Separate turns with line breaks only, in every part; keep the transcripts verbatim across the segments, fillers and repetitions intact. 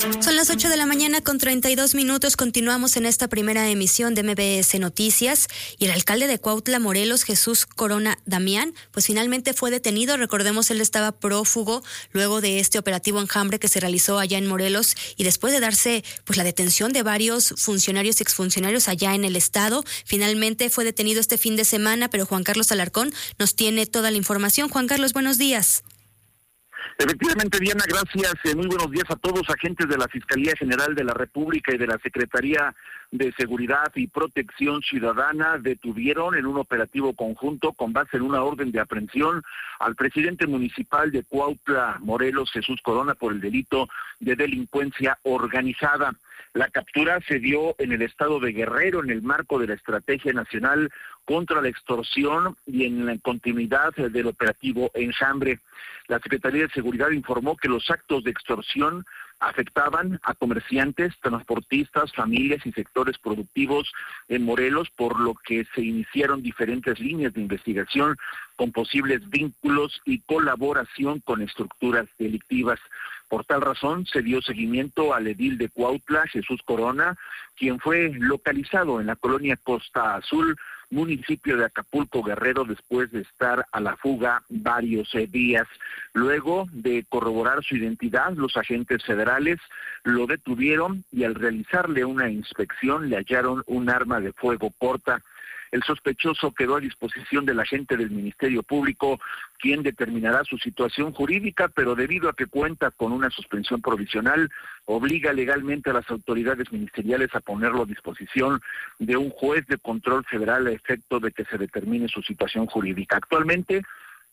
Son las ocho de la mañana con treinta y dos minutos. Continuamos en esta primera emisión de M B S Noticias. Y el alcalde de Cuautla, Morelos, Jesús Corona Damián, pues finalmente fue detenido. Recordemos, él estaba prófugo luego de este operativo Enjambre que se realizó allá en Morelos, y después de darse pues la detención de varios funcionarios y exfuncionarios allá en el estado, finalmente fue detenido este fin de semana. Pero Juan Carlos Alarcón nos tiene toda la información. Juan Carlos, buenos días.
Efectivamente, Diana, gracias. Eh, muy buenos días a todos, agentes de la Fiscalía General de la República y de la Secretaría de Seguridad y Protección Ciudadana detuvieron en un operativo conjunto con base en una orden de aprehensión al presidente municipal de Cuautla, Morelos, Jesús Corona, por el delito de delincuencia organizada. La captura se dio en el estado de Guerrero en el marco de la Estrategia Nacional contra la Extorsión y en la continuidad del operativo Enjambre. La Secretaría de Seguridad informó que los actos de extorsión afectaban a comerciantes, transportistas, familias y sectores productivos en Morelos, por lo que se iniciaron diferentes líneas de investigación con posibles vínculos y colaboración con estructuras delictivas. Por tal razón, se dio seguimiento al edil de Cuautla, Jesús Corona, quien fue localizado en la colonia Costa Azul, municipio de Acapulco, Guerrero, después de estar a la fuga varios eh, días. Luego de corroborar su identidad, los agentes federales lo detuvieron y al realizarle una inspección le hallaron un arma de fuego corta. El sospechoso quedó a disposición del agente del Ministerio Público, quien determinará su situación jurídica, pero debido a que cuenta con una suspensión provisional, obliga legalmente a las autoridades ministeriales a ponerlo a disposición de un juez de control federal a efecto de que se determine su situación jurídica. Actualmente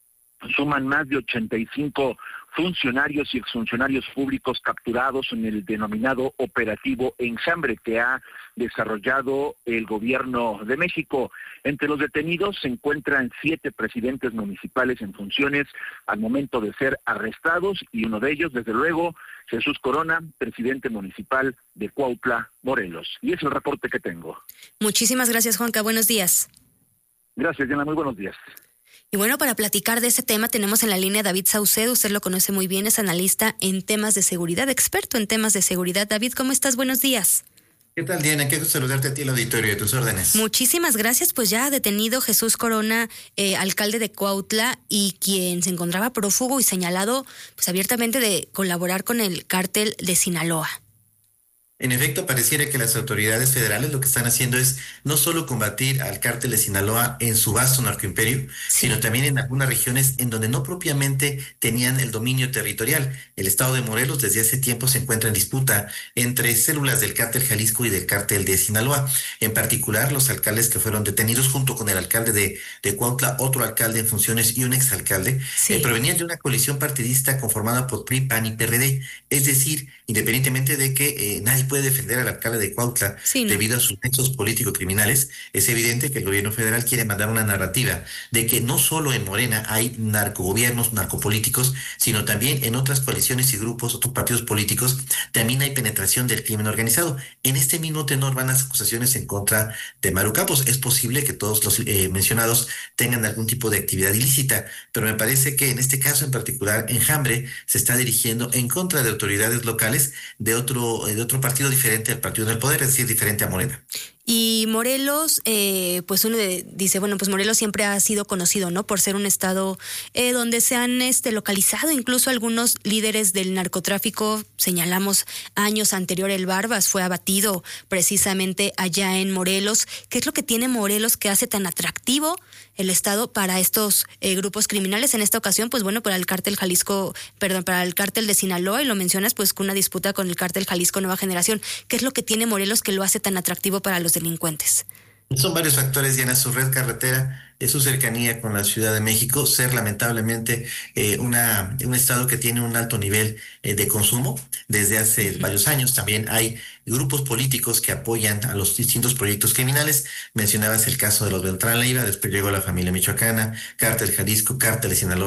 suman más de ochenta y cinco funcionarios y exfuncionarios públicos capturados en el denominado operativo Enjambre que ha desarrollado el gobierno de México. Entre los detenidos se encuentran siete presidentes municipales en funciones al momento de ser arrestados, y uno de ellos, desde luego, Jesús Corona, presidente municipal de Cuautla, Morelos. Y es el reporte que tengo.
Muchísimas gracias, Juanca. Buenos días.
Gracias, Diana. Muy buenos días.
Y bueno, para platicar de ese tema tenemos en la línea a David Saucedo. Usted lo conoce muy bien, es analista en temas de seguridad, experto en temas de seguridad. David, ¿cómo estás? Buenos días.
¿Qué tal, Diana? Qué gusto saludarte a ti, el auditorio, de tus órdenes.
Muchísimas gracias. Pues ya ha detenido Jesús Corona, eh, alcalde de Cuautla, y quien se encontraba prófugo y señalado pues abiertamente de colaborar con el cártel de Sinaloa.
En efecto, pareciera que las autoridades federales lo que están haciendo es no solo combatir al cártel de Sinaloa en su vasto narcoimperio, sí, sino también en algunas regiones en donde no propiamente tenían el dominio territorial. El estado de Morelos desde hace tiempo se encuentra en disputa entre células del cártel Jalisco y del cártel de Sinaloa. En particular, los alcaldes que fueron detenidos junto con el alcalde de, de Cuautla, otro alcalde en funciones y un exalcalde, sí, eh, provenían de una coalición partidista conformada por P R I, P A N y P R D. Es decir, independientemente de que eh, nadie puede defender al alcalde de Cuautla, sí, ¿no?, debido a sus nexos político-criminales, es evidente que el gobierno federal quiere mandar una narrativa de que no solo en Morena hay narcogobiernos, narcopolíticos, sino también en otras coaliciones y grupos, otros partidos políticos, también hay penetración del crimen organizado. En este mismo tenor van las acusaciones en contra de Maru Campos. Es posible que todos los eh, mencionados tengan algún tipo de actividad ilícita, pero me parece que en este caso en particular, Enjambre se está dirigiendo en contra de autoridades locales de otro, de otro partido diferente al partido del poder, es decir, diferente a Morena.
Y Morelos, eh, pues uno de, dice, bueno, pues Morelos siempre ha sido conocido, ¿no?, por ser un estado eh, donde se han este, localizado incluso algunos líderes del narcotráfico. Señalamos años anterior el Barbas fue abatido precisamente allá en Morelos. ¿Qué es lo que tiene Morelos que hace tan atractivo el estado para estos eh, grupos criminales? En esta ocasión, pues bueno, para el cártel Jalisco, perdón, para el cártel de Sinaloa, y lo mencionas, pues con una disputa con el cártel Jalisco Nueva Generación. ¿Qué es lo que tiene Morelos que lo hace tan atractivo para los delincuentes?
Son varios factores, Diana. Su red carretera, es su cercanía con la Ciudad de México, ser lamentablemente eh, una, un estado que tiene un alto nivel eh, de consumo desde hace uh-huh. varios años. También hay grupos políticos que apoyan a los distintos proyectos criminales. Mencionabas el caso de los Beltrán Leiva, después llegó la familia michoacana, cártel Jalisco, cártel de Sinaloa.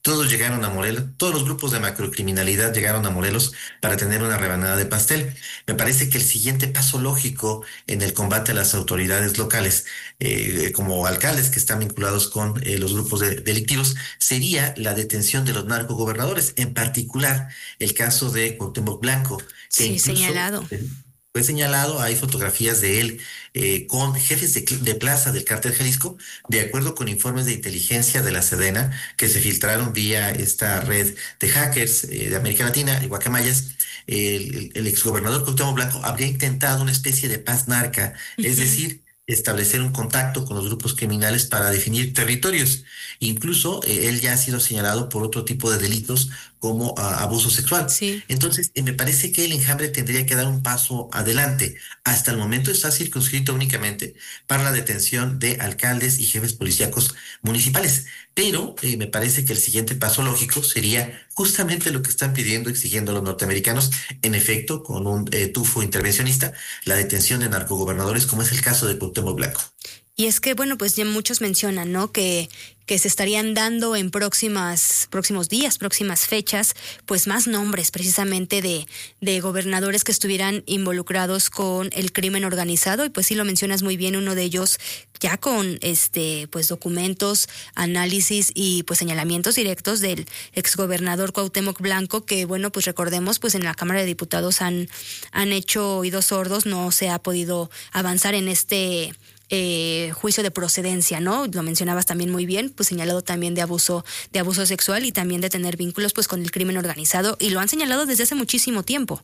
todos llegaron a Morelos, todos los grupos de macrocriminalidad llegaron a Morelos para tener una rebanada de pastel. Me parece que el siguiente paso lógico en el combate a las autoridades locales, eh, como alcaldes que están vinculados con eh, los grupos de, delictivos, sería la detención de los narcogobernadores, en particular el caso de Cuauhtémoc Blanco, que
Sí,
incluso
señalado.
eh, fue señalado. Hay fotografías de él eh, con jefes de, cl- de plaza del Cártel Jalisco, de acuerdo con informes de inteligencia de la Sedena que se filtraron vía esta red de hackers eh, de América Latina, el Guacamayas. El, el, el exgobernador Cuauhtémoc Blanco habría intentado una especie de paz narca, es
Ujú.
decir, establecer un contacto con los grupos criminales para definir territorios. Incluso eh, él ya ha sido señalado por otro tipo de delitos como ah, abuso sexual.
Sí.
Entonces, eh, me parece que el enjambre tendría que dar un paso adelante. Hasta el momento está circunscrito únicamente para la detención de alcaldes y jefes policíacos municipales. Pero eh, me parece que el siguiente paso lógico sería justamente lo que están pidiendo, exigiendo los norteamericanos, en efecto, con un eh, tufo intervencionista, la detención de narcogobernadores, como es el caso de Cuauhtémoc Blanco.
Y es que, bueno, pues ya muchos mencionan, ¿no? Que, que se estarían dando en próximas, próximos días, próximas fechas, pues más nombres precisamente de, de gobernadores que estuvieran involucrados con el crimen organizado. Y pues sí lo mencionas muy bien, uno de ellos ya con este, pues documentos, análisis y pues señalamientos directos del exgobernador Cuauhtémoc Blanco, que bueno, pues recordemos, pues en la Cámara de Diputados han, han hecho oídos sordos, no se ha podido avanzar en este Eh, juicio de procedencia, ¿no? Lo mencionabas también muy bien, pues señalado también de abuso, de abuso sexual y también de tener vínculos pues con el crimen organizado, y lo han señalado desde hace muchísimo tiempo.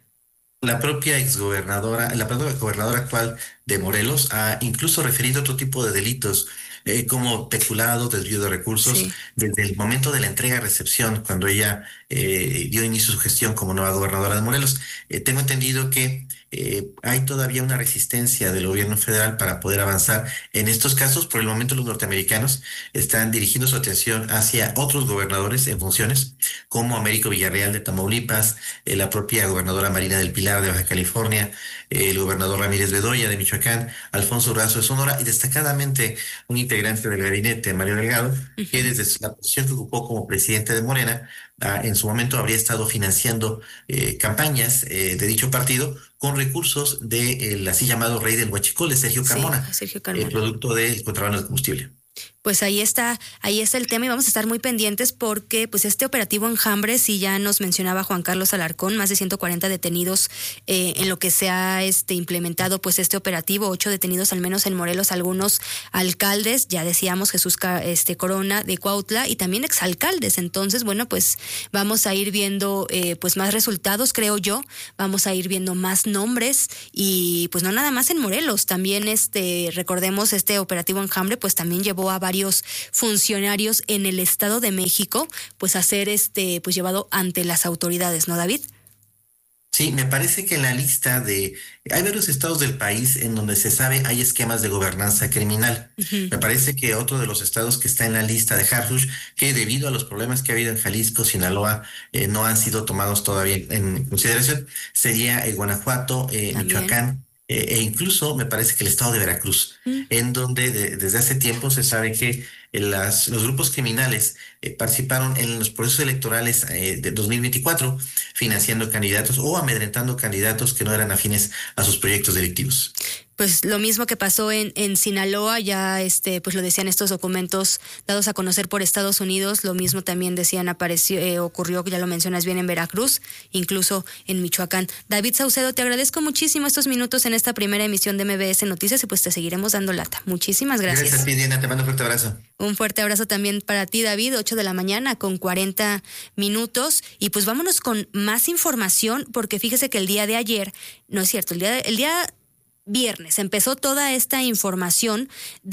La propia exgobernadora, la propia gobernadora actual de Morelos ha incluso referido otro tipo de delitos, eh, como peculado, desvío de recursos,
Sí.
desde el momento de la entrega-recepción, cuando ella eh, dio inicio a su gestión como nueva gobernadora de Morelos. Eh, tengo entendido que eh, hay todavía una resistencia del gobierno federal para poder avanzar en estos casos. Por el momento los norteamericanos están dirigiendo su atención hacia otros gobernadores en funciones, como Américo Villarreal de Tamaulipas, eh, la propia gobernadora Marina del Pilar de Baja California, eh, el gobernador Ramírez Bedoya de Michoacán, Alfonso Durazo de Sonora y destacadamente un integrante del gabinete, Mario Delgado, que
Ujú.
desde la posición que ocupó como presidente de Morena, ah, en su momento habría estado financiando eh, campañas eh, de dicho partido con recursos del así llamado rey del huachicol, de Sergio
Sí,
Carmona,
Sergio
eh,
Carmona.
producto del contrabando de combustible.
Pues ahí está, ahí está el tema y vamos a estar muy pendientes porque pues este operativo Enjambre, sí ya nos mencionaba Juan Carlos Alarcón, más de ciento cuarenta detenidos eh, en lo que se ha este, implementado pues este operativo, ocho detenidos al menos en Morelos, algunos alcaldes, ya decíamos Jesús este, Corona de Cuautla y también exalcaldes. Entonces, bueno, pues vamos a ir viendo eh, pues más resultados, creo yo, vamos a ir viendo más nombres y pues no nada más en Morelos, también este recordemos este operativo Enjambre pues también llevó a varios funcionarios en el Estado de México pues a ser este pues llevado ante las autoridades, ¿no, David?
Sí, me parece que en la lista de... Hay varios estados del país en donde se sabe hay esquemas de gobernanza criminal.
Uh-huh.
Me parece que otro de los estados que está en la lista de Harfush, que debido a los problemas que ha habido en Jalisco, Sinaloa, eh, no han sido tomados todavía en consideración, sería eh, Guanajuato, eh, Michoacán, eh, e incluso me parece que el estado de Veracruz,
uh-huh.
en donde de, desde hace tiempo se sabe que eh, las, los grupos criminales eh, participaron en los procesos electorales eh, de dos mil veinticuatro, financiando candidatos o amedrentando candidatos que no eran afines a sus proyectos delictivos.
Pues lo mismo que pasó en, en Sinaloa, ya este, pues lo decían estos documentos dados a conocer por Estados Unidos, lo mismo también decían apareció, eh, ocurrió, ya lo mencionas bien, en Veracruz, incluso en Michoacán. David Saucedo, te agradezco muchísimo estos minutos en esta primera emisión de M B S Noticias y pues te seguiremos dando lata. Muchísimas gracias.
Gracias a ti, Diana, te mando un fuerte abrazo.
Un fuerte abrazo también para ti, David, ocho de la mañana con cuarenta minutos. Y pues vámonos con más información, porque fíjese que el día de ayer, no es cierto, el día, de, el día viernes empezó toda esta información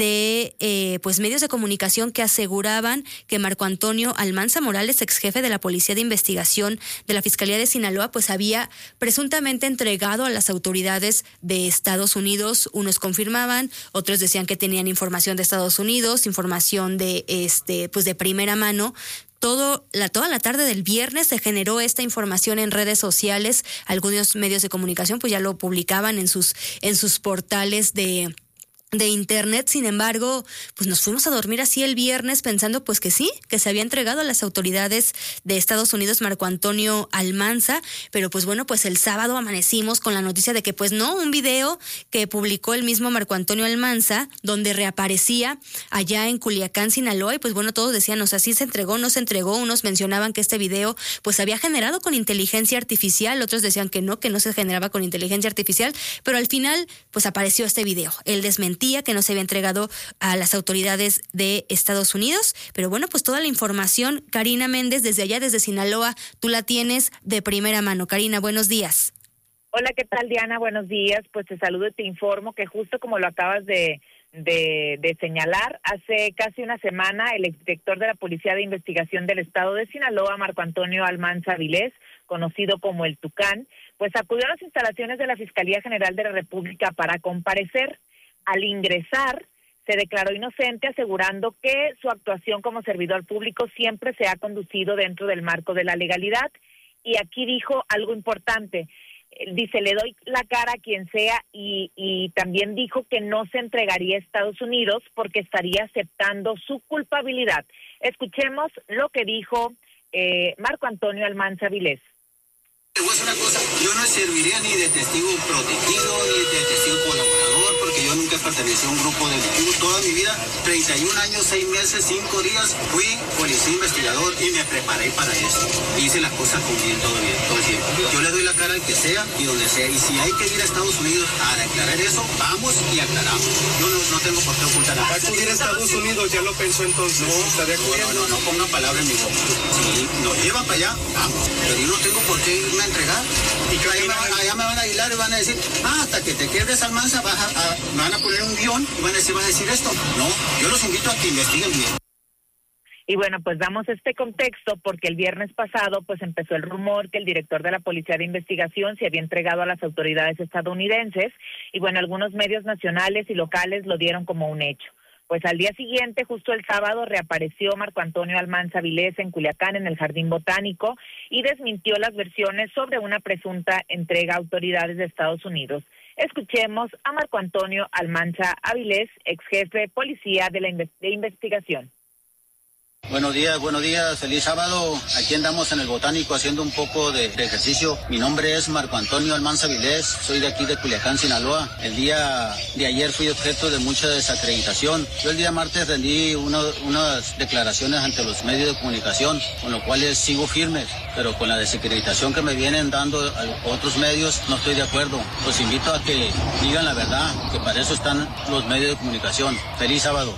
de eh, pues medios de comunicación que aseguraban que Marco Antonio Almanza Morales, ex jefe de la Policía de Investigación de la Fiscalía de Sinaloa, pues había presuntamente entregado a las autoridades de Estados Unidos. Unos confirmaban, otros decían que tenían información de Estados Unidos, información de este pues de primera mano. Todo la, toda la tarde del viernes se generó esta información en redes sociales. Algunos medios de comunicación pues ya lo publicaban en sus, en sus portales de de internet. Sin embargo, pues nos fuimos a dormir así el viernes pensando pues que sí, que se había entregado a las autoridades de Estados Unidos Marco Antonio Almanza, pero pues bueno, pues el sábado amanecimos con la noticia de que pues no, un video que publicó el mismo Marco Antonio Almanza, donde reaparecía allá en Culiacán, Sinaloa, y pues bueno, todos decían, o sea, sí se entregó, no se entregó, unos mencionaban que este video pues había generado con inteligencia artificial, otros decían que no, que no se generaba con inteligencia artificial, pero al final pues apareció este video, el desmentido que no se había entregado a las autoridades de Estados Unidos, pero bueno, pues toda la información, Karina Méndez, desde allá, desde Sinaloa, tú la tienes de primera mano. Karina, buenos días.
Hola, ¿qué tal, Diana? Buenos días, pues te saludo y te informo que justo como lo acabas de, de, de señalar, hace casi una semana el exdirector de la Policía de Investigación del Estado de Sinaloa, Marco Antonio Almanza Vilés, conocido como el Tucán, pues acudió a las instalaciones de la Fiscalía General de la República para comparecer. Al ingresar, se declaró inocente, asegurando que su actuación como servidor público siempre se ha conducido dentro del marco de la legalidad. Y aquí dijo algo importante. Dice, le doy la cara a quien sea, y, y también dijo que no se entregaría a Estados Unidos porque estaría aceptando su culpabilidad. Escuchemos lo que dijo eh, Marco Antonio Almanza Vilés.
Te voy a decir una cosa, yo no serviría ni de testigo protegido, ni de testigo colaborador, porque yo nunca pertenecí a un grupo delictivo. Toda mi vida, treinta y un años, seis meses, cinco días, fui policía investigador y me preparé para eso. Hice las cosas con bien, todo bien, todo el tiempo. Yo le doy la cara al que sea y donde sea. Y si hay que ir a Estados Unidos a declarar eso, vamos y aclaramos. Yo no, no tengo por qué ocultar nada.
¿Va a acudir a Estados Unidos? ¿Ya lo pensó entonces?
No,
¿Estaría
no, no, no, no pongan palabra en mi boca. Si nos llevan para allá, vamos. Pero yo no tengo por qué irme a entregar. Y que allá me, van, allá me van a aislar y van a decir, ah, hasta que te quedes Almanza, vas a, a, me van a poner un guión y van a decir, vas a decir esto. No, yo los invito a que investiguen bien.
Y bueno, pues damos este contexto porque el viernes pasado pues empezó el rumor que el director de la Policía de Investigación se había entregado a las autoridades estadounidenses, y bueno, algunos medios nacionales y locales lo dieron como un hecho. Pues al día siguiente, justo el sábado, reapareció Marco Antonio Almanza Vilés en Culiacán, en el Jardín Botánico, y desmintió las versiones sobre una presunta entrega a autoridades de Estados Unidos. Escuchemos a Marco Antonio Almanza Vilés, ex jefe de policía de la inve- de investigación.
Buenos días, buenos días, feliz sábado. Aquí andamos en el Botánico haciendo un poco de, de ejercicio. Mi nombre es Marco Antonio Almanza Vilés, soy de aquí de Culiacán, Sinaloa. El día de ayer fui objeto de mucha desacreditación. Yo el día martes rendí uno, unas declaraciones ante los medios de comunicación, con lo cual sigo firme, pero con la desacreditación que me vienen dando a otros medios no estoy de acuerdo. Los invito a que digan la verdad, que para eso están los medios de comunicación. Feliz sábado.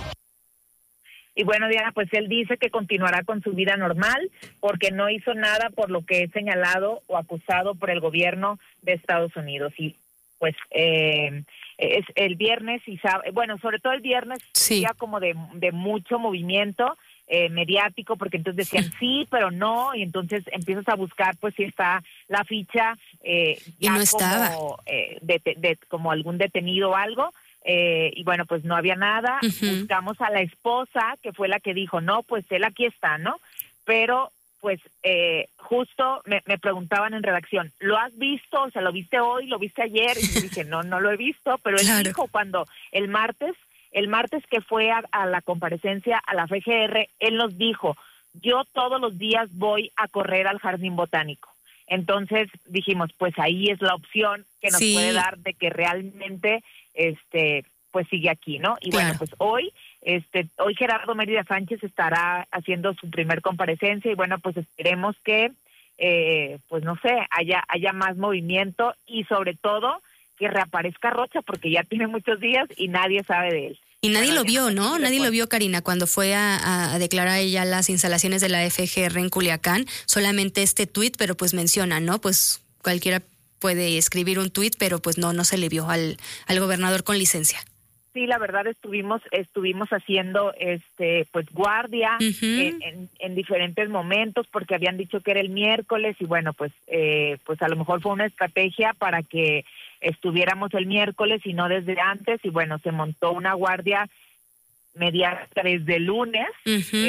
Y bueno, Diana, pues él dice que continuará con su vida normal porque no hizo nada por lo que es señalado o acusado por el gobierno de Estados Unidos. Y pues eh, es el viernes y sábado, bueno, sobre todo el viernes,
sí,
día como de, de mucho movimiento eh, mediático, porque entonces decían sí, pero no, y entonces empiezas a buscar pues si está la ficha eh, ya
y no estaba.
como, eh, de, de, de, como algún detenido o algo. Eh, y bueno, pues no había nada. Uh-huh. Buscamos a la esposa, que fue la que dijo, no, pues él aquí está, ¿no? Pero, pues, eh, justo me, me preguntaban en redacción, ¿lo has visto? O sea, ¿lo viste hoy? ¿Lo viste ayer? Y dije, no, no lo he visto, pero él claro. dijo cuando el martes, el martes que fue a, a la comparecencia a la F G R, él nos dijo, yo todos los días voy a correr al Jardín Botánico. Entonces dijimos, pues ahí es la opción que nos sí. puede dar de que realmente este pues sigue aquí, ¿no? Y claro. bueno, pues hoy este hoy Gerardo Mérida Sánchez estará haciendo su primer comparecencia y bueno, pues esperemos que eh, pues no sé, haya haya más movimiento y sobre todo que reaparezca Rocha porque ya tiene muchos días y nadie sabe de él.
Y nadie bueno, lo vio, ¿no? Nadie lo vio, Karina, cuando fue a, a declarar ella las instalaciones de la F G R en Culiacán, solamente este tuit, pero pues menciona, ¿no? Pues cualquiera puede escribir un tuit, pero pues no, no se le vio al, al gobernador con licencia.
Sí, la verdad estuvimos estuvimos haciendo este pues guardia uh-huh. en, en, en diferentes momentos porque habían dicho que era el miércoles y bueno, pues eh, pues a lo mejor fue una estrategia para que estuviéramos el miércoles y no desde antes y bueno, se montó una guardia mediática desde el lunes uh-huh. es,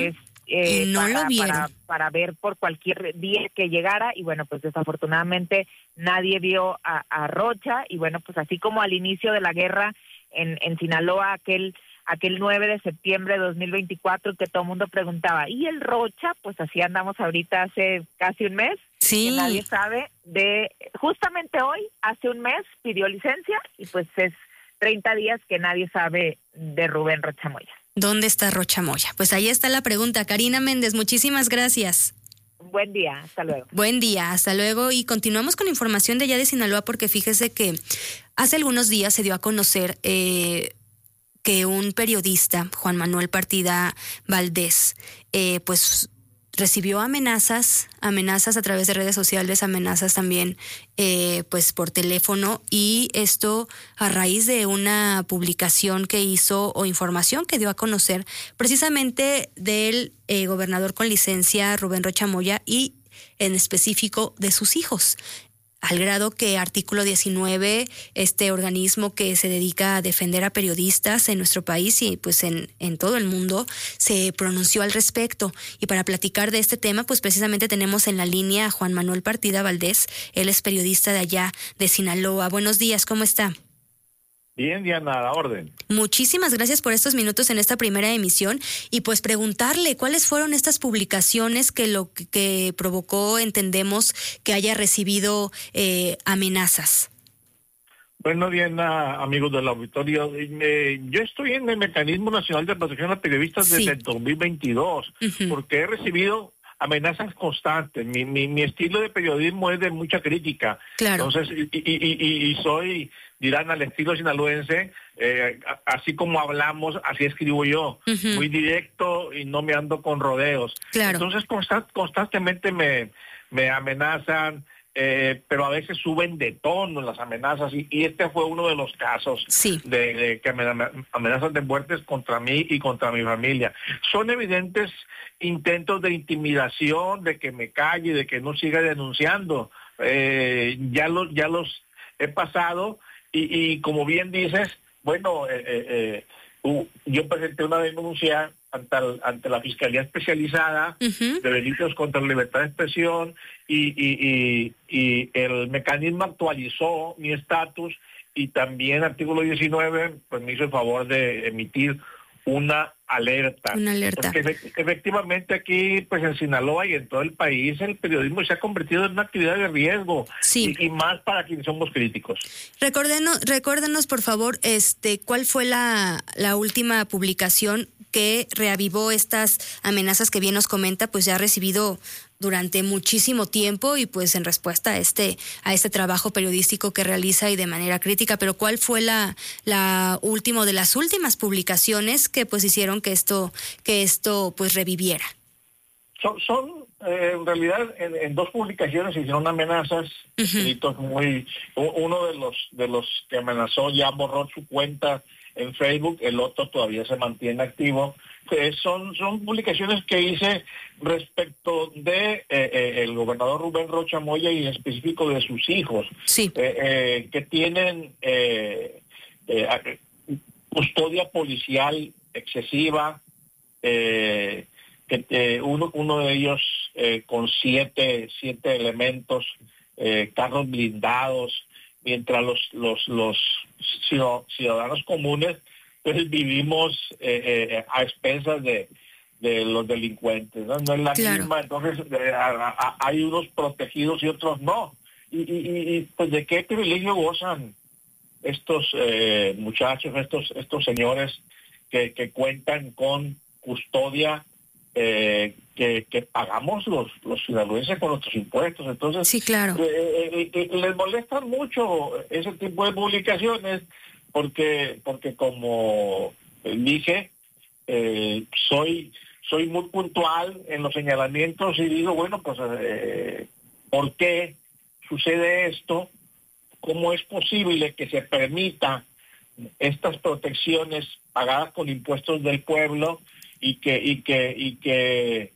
eh,
no
para,
lo vieron.
para, para ver por cualquier día que llegara, y bueno, pues desafortunadamente nadie vio a, a Rocha, y bueno, pues así como al inicio de la guerra en, en Sinaloa, aquel aquel nueve de septiembre de dos mil veinticuatro, que todo el mundo preguntaba, ¿y el Rocha? Pues así andamos ahorita hace casi un mes,
sí.
que nadie sabe de, justamente hoy, hace un mes, pidió licencia, y pues es treinta días que nadie sabe de Rubén Rocha Moya.
¿Dónde está Rocha Moya? Pues ahí está la pregunta. Karina Méndez, muchísimas gracias.
Buen día, hasta luego.
Buen día, hasta luego. Y continuamos con información de allá de Sinaloa, porque fíjese que hace algunos días se dio a conocer eh, que un periodista, Juan Manuel Partida Valdés, eh, pues recibió amenazas, amenazas a través de redes sociales, amenazas también eh, pues por teléfono, y esto a raíz de una publicación que hizo o información que dio a conocer precisamente del eh, gobernador con licencia Rubén Rocha Moya, y en específico de sus hijos. Al grado que Artículo diecinueve, este organismo que se dedica a defender a periodistas en nuestro país y pues en, en todo el mundo, se pronunció al respecto. Y para platicar de este tema, pues precisamente tenemos en la línea a Juan Manuel Partida Valdés. Él es periodista de allá de Sinaloa. Buenos días, ¿cómo está?
Bien, Diana, a la orden.
Muchísimas gracias por estos minutos en esta primera emisión, y pues preguntarle cuáles fueron estas publicaciones que lo que, que provocó, entendemos, que haya recibido eh, amenazas.
Bueno, Diana, amigos del auditorio, eh, yo estoy en el Mecanismo Nacional de Protección a Periodistas desde sí. el dos mil veintidós, uh-huh. porque he recibido amenazas constantes. Mi, mi, mi estilo de periodismo es de mucha crítica.
Claro.
Entonces, y, y, y, y soy, dirán, al estilo sinaloense, eh, así como hablamos, así escribo yo. Uh-huh. Muy directo y no me ando con rodeos.
Claro.
Entonces, constant, constantemente me, me amenazan, eh, pero a veces suben de tono las amenazas, y, y este fue uno de los casos
sí.
de, de que me amenazan de muertes contra mí y contra mi familia. Son evidentes intentos de intimidación, de que me calle, de que no siga denunciando. Eh, ya los ya los he pasado, y, y como bien dices, bueno, eh, eh, uh, yo presenté una denuncia ante, el, ante la Fiscalía Especializada uh-huh. de Delitos contra la Libertad de Expresión, y, y, y, y el mecanismo actualizó mi estatus, y también artículo diecinueve pues me hizo el favor de emitir una alerta.
Una alerta.
Porque efectivamente aquí, pues en Sinaloa y en todo el país, el periodismo se ha convertido en una actividad de riesgo.
Sí.
Y, y más para quienes somos críticos.
Recuérdenos, recuérdenos por favor, este, ¿cuál fue la, la última publicación que reavivó estas amenazas que bien nos comenta? Pues ya ha recibido durante muchísimo tiempo, y pues en respuesta a este a este trabajo periodístico que realiza y de manera crítica. Pero ¿cuál fue la la última de las últimas publicaciones que pues hicieron que esto que esto pues reviviera?
Son, son eh, en realidad en, en dos publicaciones se hicieron amenazas, uh-huh. escritos muy uno de los de los que amenazó ya borró su cuenta en Facebook, el otro todavía se mantiene activo. Eh, son son publicaciones que hice respecto de eh, eh, el gobernador Rubén Rocha Moya, y en específico de sus hijos,
sí.
eh, eh, que tienen eh, eh, custodia policial excesiva, eh, que eh, uno uno de ellos eh, con siete siete elementos, eh, carros blindados, mientras los los los ciudadanos comunes pues vivimos eh, eh, a expensas de, de los delincuentes, ¿no? No es la
claro.
misma, entonces eh, a, a, hay unos protegidos y otros no. Y, y, y pues de qué privilegio gozan estos eh, muchachos, estos estos señores que, que cuentan con custodia eh, que, que pagamos los los ciudadanos con nuestros impuestos. Entonces,
sí, claro.
eh, eh, eh, les molestan mucho ese tipo de publicaciones, porque porque como dije, eh, soy soy muy puntual en los señalamientos, y digo, bueno, pues eh, ¿por qué sucede esto? ¿Cómo es posible que se permita estas protecciones pagadas con impuestos del pueblo, y que y que y que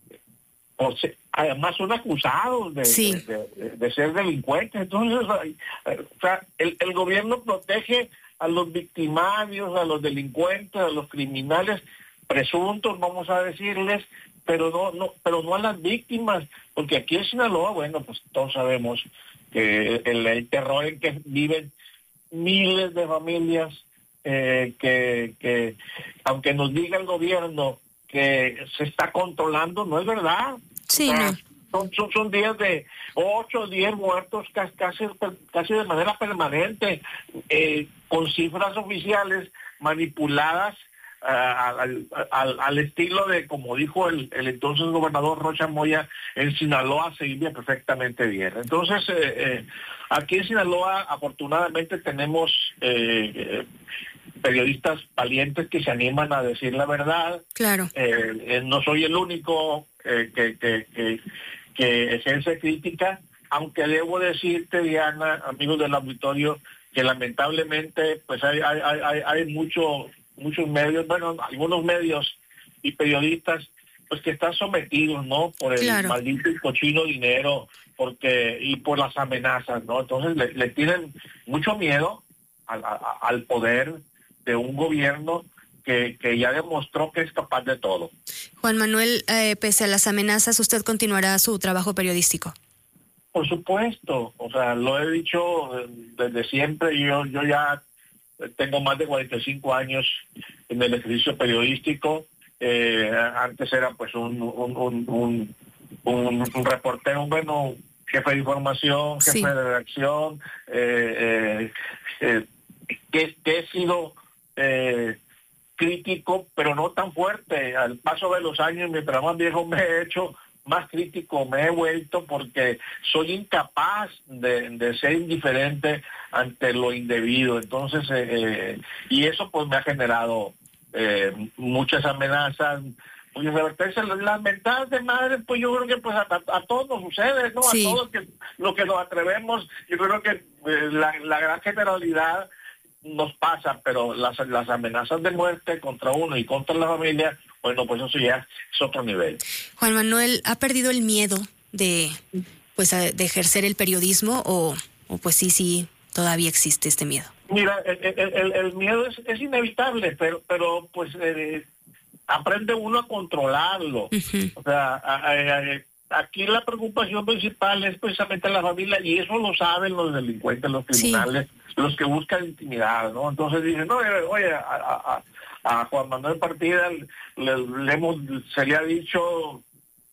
por se, además son acusados de,
sí.
de, de, de ser delincuentes? Entonces, o sea, el, el gobierno protege a los victimarios, a los delincuentes, a los criminales presuntos, vamos a decirles, pero no, no, pero no a las víctimas, porque aquí en Sinaloa, bueno, pues todos sabemos que el, el terror en que viven miles de familias, eh, que, que aunque nos diga el gobierno que se está controlando, no es verdad.
Sí,
o sea,
no.
Son, son, son días de ocho o diez muertos casi, casi, casi de manera permanente, eh, con cifras oficiales manipuladas uh, al, al, al estilo de, como dijo el, el entonces gobernador Rocha Moya, en Sinaloa se vive perfectamente bien. Entonces, eh, eh, aquí en Sinaloa afortunadamente tenemos eh, eh, periodistas valientes que se animan a decir la verdad.
Claro.
Eh, eh, no soy el único eh, que, que, que, que ejerce crítica, aunque debo decirte, Diana, amigos del auditorio, que lamentablemente pues hay, hay, hay, hay mucho, muchos medios, bueno, algunos medios y periodistas pues que están sometidos, ¿no? Por el
claro.
maldito y cochino dinero, porque y por las amenazas, ¿no? Entonces le, le tienen mucho miedo al, a, al poder de un gobierno que, que ya demostró que es capaz de todo.
Juan Manuel, eh, pese a las amenazas, ¿usted continuará su trabajo periodístico?
Por supuesto, o sea, lo he dicho desde siempre. Yo, yo ya tengo más de cuarenta y cinco años en el ejercicio periodístico. Eh, antes era pues un, un, un, un, un, un reportero, bueno, jefe de información, jefe sí. de redacción, eh, eh, eh, que, que he sido eh, crítico, pero no tan fuerte. Al paso de los años, mientras más viejo me he hecho, más crítico me he vuelto, porque soy incapaz de, de ser indiferente ante lo indebido. Entonces, eh, y eso pues me ha generado eh, muchas amenazas, pues advertencias. Las mentadas de madre, pues yo creo que pues a, a, a todos nos sucede, ¿no? Sí. A todos que, lo que nos atrevemos, yo creo que eh, la, la gran generalidad nos pasa, pero las, las amenazas de muerte contra uno y contra la familia, bueno, pues eso ya es otro nivel.
Juan Manuel, ¿ha perdido el miedo de pues de ejercer el periodismo o, o pues sí, sí, todavía existe este miedo?
Mira, el, el, el miedo es, es inevitable, pero, pero pues eh, aprende uno a controlarlo. Uh-huh. O sea, a, a, a, aquí la preocupación principal es precisamente la familia, y eso lo saben los delincuentes, los criminales, sí. los que buscan intimidad, ¿no? Entonces dicen, no, oye, a, a, a Juan Manuel Partida le, le hemos, se le ha dicho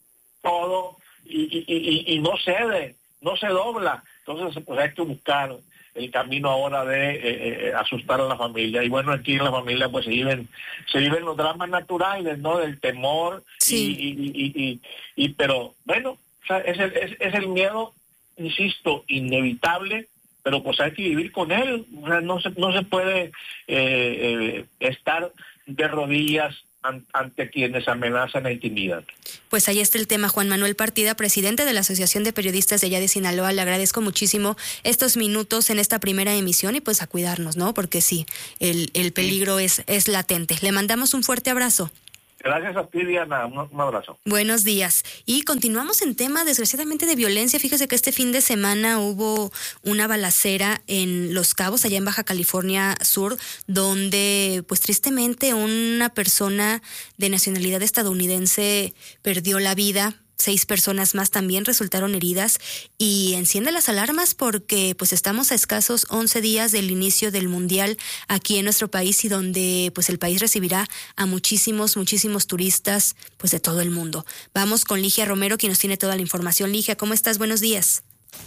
todo y, y, y, y no cede, no se dobla. Entonces pues hay que buscar el camino ahora de eh, eh, asustar a la familia. Y bueno, aquí en la familia pues se viven se viven los dramas naturales, ¿no? Del temor.
Sí.
y, y, y, y, y pero bueno, o sea, es, el, es, es el miedo, insisto, inevitable, pero pues hay que vivir con él. O sea, no se no se puede eh, eh, estar de rodillas ante quienes amenazan e intimidan.
Pues ahí está el tema. Juan Manuel Partida, presidente de la Asociación de Periodistas de allá de Sinaloa, le agradezco muchísimo estos minutos en esta primera emisión y pues a cuidarnos, ¿no? Porque sí, el, el peligro sí. es, es latente. Le mandamos un fuerte abrazo.
Gracias a ti, Diana. Un, un abrazo.
Buenos días. Y continuamos en tema, desgraciadamente, de violencia. Fíjese que este fin de semana hubo una balacera en Los Cabos, allá en Baja California Sur, donde, pues tristemente, una persona de nacionalidad estadounidense perdió la vida. Seis personas más también resultaron heridas y enciende las alarmas porque pues estamos a escasos once días del inicio del Mundial aquí en nuestro país y donde pues el país recibirá a muchísimos, muchísimos turistas pues de todo el mundo. Vamos con Ligia Romero, quien nos tiene toda la información. Ligia, ¿cómo estás? Buenos días.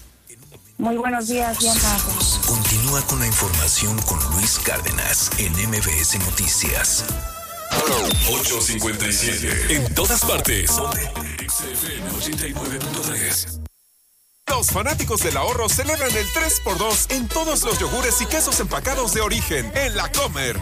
Muy buenos días, Diana.
Continúa con la información con Luis Cárdenas en M B S Noticias.
ocho cincuenta y siete. En todas partes. X F M ochenta y nueve punto tres. Los fanáticos del ahorro celebran el tres por dos en todos los yogures y quesos empacados de origen en La Comer.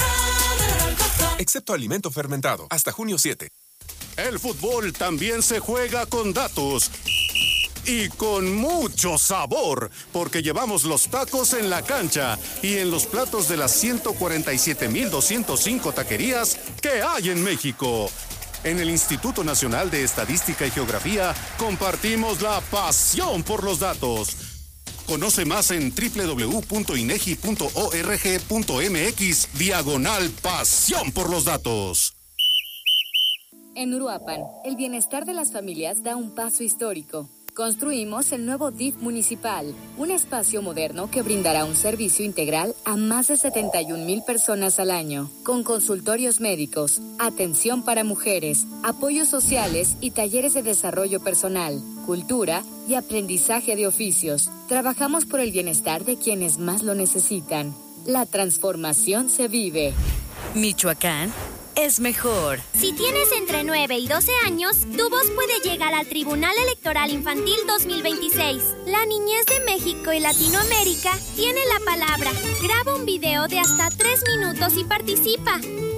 Excepto alimento fermentado. Hasta junio siete.
El fútbol también se juega con datos. Y con mucho sabor, porque llevamos los tacos en la cancha y en los platos de las ciento cuarenta y siete mil doscientos cinco taquerías que hay en México. En el Instituto Nacional de Estadística y Geografía compartimos la pasión por los datos. Conoce más en doble u doble u doble u punto inegi punto org punto m x diagonal pasión por los datos.
En Uruapan, el bienestar de las familias da un paso histórico. Construimos el nuevo D I F municipal, un espacio moderno que brindará un servicio integral a más de setenta y un mil personas al año, con consultorios médicos, atención para mujeres, apoyos sociales y talleres de desarrollo personal, cultura y aprendizaje de oficios. Trabajamos por el bienestar de quienes más lo necesitan. La transformación se vive.
Michoacán es mejor.
Si tienes entre nueve y doce años, tu voz puede llegar al Tribunal Electoral Infantil dos mil veintiséis. La niñez de México y Latinoamérica tiene la palabra. Graba un video de hasta tres minutos y participa.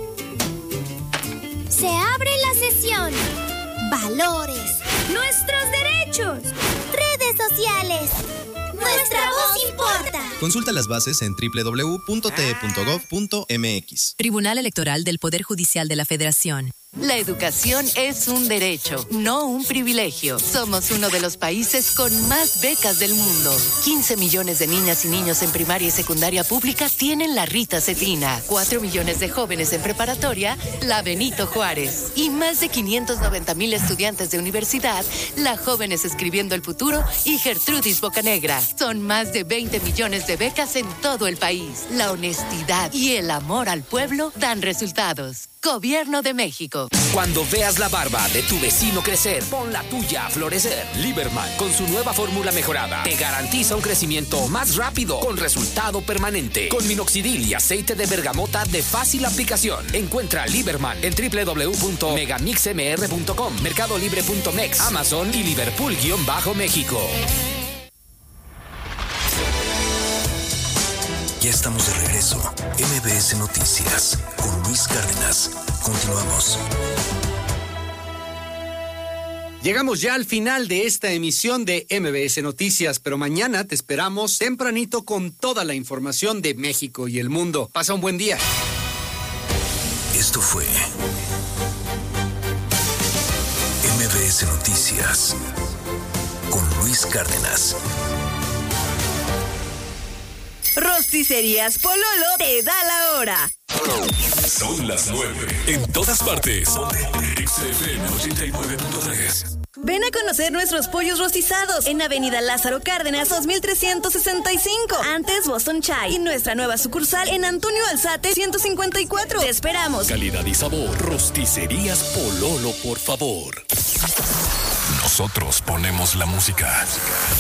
Se abre la sesión. Valores. Nuestros derechos. Redes sociales. Nuestra voz importa.
Consulta las bases en doble u doble u doble u punto t e punto gov punto m x.
Tribunal Electoral del Poder Judicial de la Federación.
La educación es un derecho, no un privilegio. Somos uno de los países con más becas del mundo. quince millones de niñas y niños en primaria y secundaria pública tienen la Rita Cetina. cuatro millones de jóvenes en preparatoria, la Benito Juárez. Y más de quinientos noventa mil estudiantes de universidad, la Jóvenes Escribiendo el Futuro y Gertrudis Bocanegra. Son más de veinte millones de becas en todo el país. La honestidad y el amor al pueblo dan resultados. Gobierno de México.
Cuando veas la barba de tu vecino crecer, pon la tuya a florecer. Lieberman, con su nueva fórmula mejorada, te garantiza un crecimiento más rápido, con resultado permanente. Con minoxidil y aceite de bergamota de fácil aplicación. Encuentra Lieberman en doble u doble u doble u punto megamix m r punto com, mercado libre punto mex, Amazon y Liverpool-México.
Ya estamos de regreso. M B S Noticias con Luis Cárdenas. Continuamos.
Llegamos ya al final de esta emisión de M B S Noticias, pero mañana te esperamos tempranito con toda la información de México y el mundo. Pasa un buen día.
Esto fue M B S Noticias con Luis Cárdenas.
Rosticerías Pololo te da la hora.
Son las nueve. En todas partes. X F M ochenta y nueve punto tres.
Ven a conocer nuestros pollos rostizados en Avenida Lázaro Cárdenas dos mil trescientos sesenta y cinco, antes Boston Chai, y nuestra nueva sucursal en Antonio Alzate ciento cincuenta y cuatro. Te esperamos.
Calidad y sabor. Rosticerías Pololo, por favor. Nosotros ponemos la música.